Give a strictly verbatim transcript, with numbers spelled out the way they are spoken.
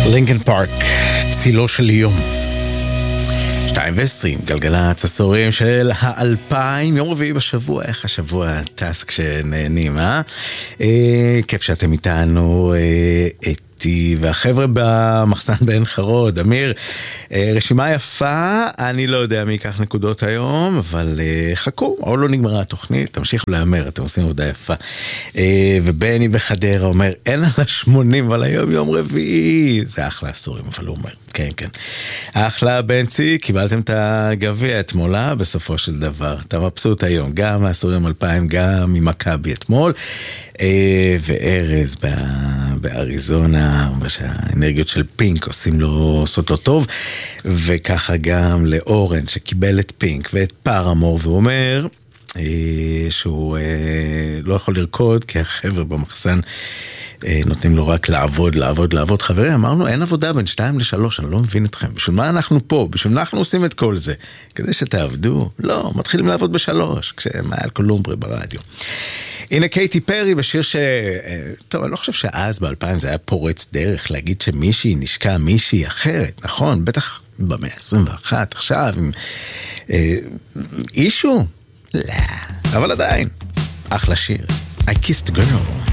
לינקן פארק, צילו של יום. שתיים ועשרים, גלגלת הסורים של האלפיים, יום רביעי בשבוע, איך השבוע טס כשנהנים, אה? אה כיף שאתם איתנו, אה, איתי והחבר'ה במחסן בעין חרוד. אמיר, אה, רשימה יפה, אני לא יודע מי ייקח נקודות היום, אבל אה, חכו, או לא נגמרה התוכנית, תמשיכו לאמר, אתם עושים עבודה יפה. אה, ובני בחדרה אומר, אין על השמונים, אבל היום יום רביעי, זה אחלה הסורים, אבל הוא אומר, כן, כן. אחלה בנצי, קיבלתם את הגביע אתמולה, בסופו של דבר. אתה מבסוט היום, גם מהסורים אלפיים, גם ממכבי אתמול, וארז באריזונה, שהאנרגיות של פינק עושים לו, עושות לו טוב, וככה גם לאורן, שקיבל את פינק ואת פארמור, והוא אומר שהוא לא יכול לרקוד, כי החבר'ה במחסן נותנים לו רק לעבוד, לעבוד, לעבוד. חברים, אמרנו, אין עבודה בין שתיים לשלוש, אני לא מבין אתכם. בשביל מה אנחנו פה? בשביל מה אנחנו עושים את כל זה? כדי שתעבדו? לא, מתחילים לעבוד בשלוש, כשמעל קולומברי ברדיו. הנה קייטי פרי בשיר ש... טוב, אני לא חושב שאז ב-אלפיים זה היה פורץ דרך להגיד שמישהי נשקע מישהי אחרת, נכון? בטח במאה ה-עשרים ואחת, עכשיו, עם אה, אישו? לא, אבל עדיין, אחלה שיר. I kissed a girl.